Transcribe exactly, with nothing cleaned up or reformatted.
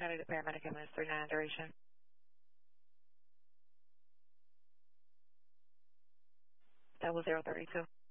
County, the paramedic ambulance three nine duration. That was zero thirty-two.